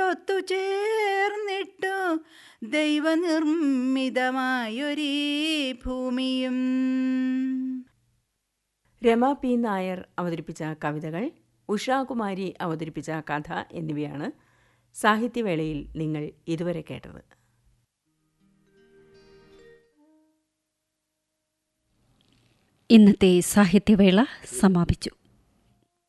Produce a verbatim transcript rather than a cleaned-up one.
ഒത്തുചേർന്നിട്ടു ദൈവനിർമ്മിതമായൊരീ ഭൂമിയും. രമ പി നായർ അവതരിപ്പിച്ച കവിതകൾ, ഉഷാകുമാരി അവതരിപ്പിച്ച കഥ എന്നിവയാണ് സാഹിത്യവേളയിൽ നിങ്ങൾ ഇതുവരെ കേട്ടത്. ഇന്നത്തെ സാഹിത്യവേള സമാപിച്ചു.